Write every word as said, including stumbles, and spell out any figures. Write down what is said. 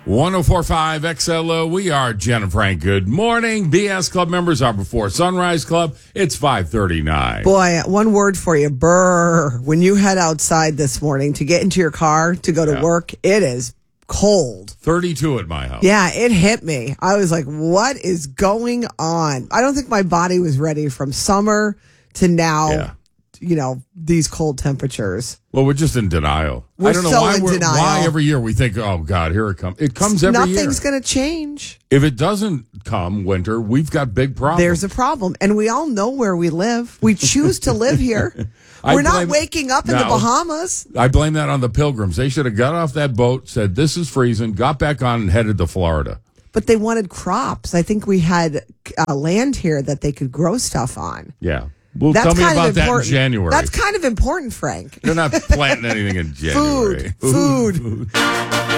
one oh four point five X L O. We are Jen and Frank. Good morning. B S Club members are before Sunrise Club. It's five thirty-nine. Boy, one word for you. Brr. When you head outside this morning to get into your car to go to Yeah. work, it is cold. thirty-two at my house. Yeah, it hit me. I was like, what is going on? I don't think my body was ready from summer to now, Yeah. you know, these cold temperatures. Well, we're just in denial. We're I don't know so why in we're, denial. why every year we think, oh, God, here it comes. It comes every year. Nothing's going to change. If it doesn't come winter, we've got big problems. There's a problem. And we all know where we live. We choose to live here. I We're not blame- waking up in the No. Bahamas. I blame that on the Pilgrims. They should have got off that boat, said, this is freezing, got back on and headed to Florida. But they wanted crops. I think we had uh, land here that they could grow stuff on. Yeah. Well, That's tell me kind about of that in important. January. That's kind of important, Frank. They're not planting anything in January. Food. Food.